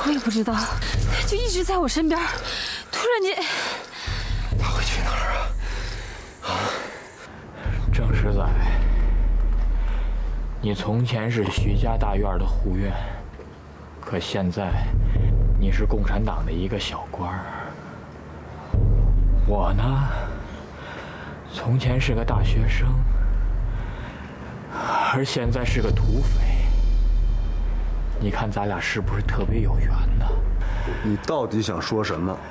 我也不知道，他就一直在我身边，突然间， 他会去哪儿啊？ 郑世载，你从前是徐家大院的护院，可现在你是共产党的一个小官儿。我呢，从前是个大学生，而现在是个土匪。你看咱俩是不是特别有缘呢？ 你到底想说什么？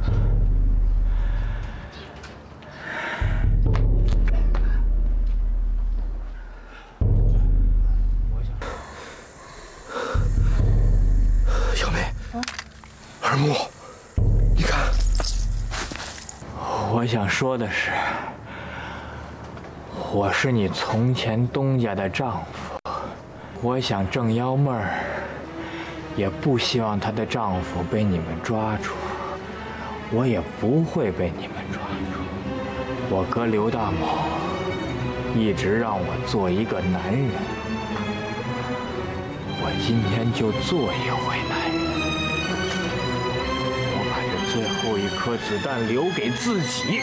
小梅，二木，你看， 我想说的是，我是你从前东家的丈夫，我想郑幺妹儿也不希望她的丈夫被你们抓住，我也不会被你们抓住。我哥刘大某一直让我做一个男人，我今天就做一回男人。我把这最后一颗子弹留给自己。